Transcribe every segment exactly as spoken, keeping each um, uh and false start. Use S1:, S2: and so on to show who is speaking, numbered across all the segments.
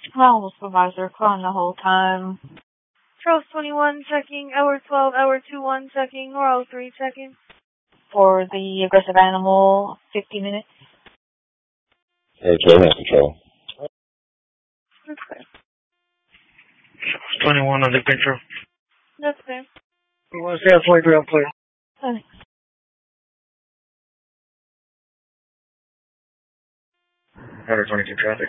S1: Well, supervisor, calling the whole time.
S2: Charles twenty-one checking, hour twelve, hour two one checking, or oh three checking.
S1: For the aggressive animal, fifty minutes.
S3: Hey, twelve minutes control.
S2: That's fair.
S4: twenty-one on the control.
S2: That's fair.
S4: We want to stay on twenty-three, I'm clear.
S1: Thanks.
S4: Header twenty-two traffic.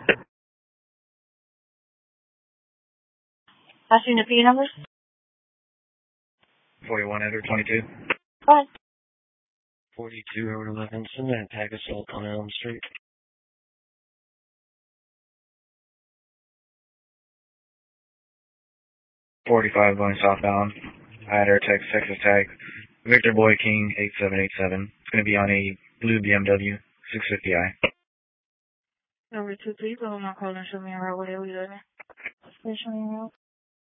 S1: Last unit P numbers?
S4: forty-one, header twenty-two.
S1: Go ahead.
S4: forty-two, over eleven, cement pack assault on Elm Street. forty-five going southbound. I had air text, Texas tag. Victor Boy King eight seven eight seven. It's going to be on a blue B M W six fifty i.
S2: Number two three, but I'm not calling, show me a route, what are we doing? Show me a route.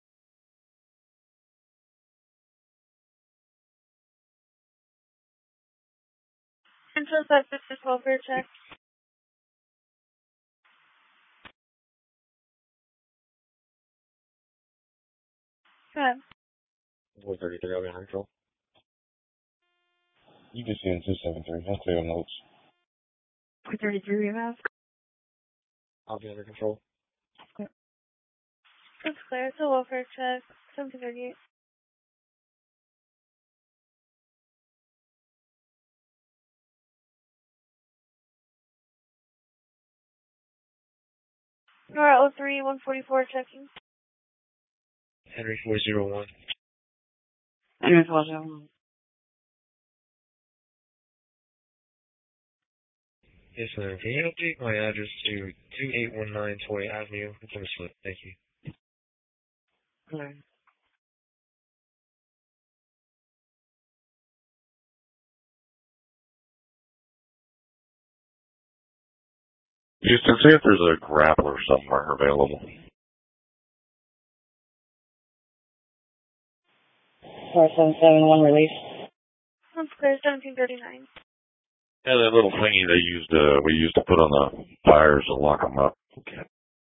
S2: Control set fifty welfare check. Go ahead.
S3: one thirty-three, I'll be under control. You can see in two seventy-three. I'll clear notes.
S2: two thirty-three, you have?
S3: I'll be under control.
S2: That's clear. It's a welfare check. seventeen thirty-eight. Nora oh three, one forty-four checking.
S4: Henry four zero one.
S1: Henry four zero one.
S4: Yes, sir. Can you update my address to two eight one nine Toy Avenue? It's on the slip. Thank you.
S1: Alright.
S3: Houston, see if there's a grappler somewhere available.
S1: four seven seven one release.
S2: That's clear. seventeen thirty-nine.
S3: Yeah, that little thingy they used, uh, we used to put on the tires to lock them up. Okay.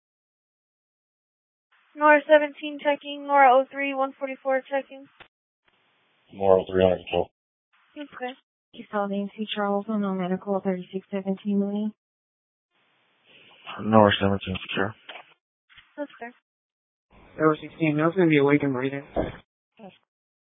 S2: Nora seventeen checking. Nora oh three, one forty-four checking.
S3: Moral three under control.
S2: That's clear.
S1: You saw the C. Charles on no medical thirty-six seventeen Mooney.
S4: North seventeen secure.
S2: That's clear.
S1: There was sixteen. That's going to be awake and breathing.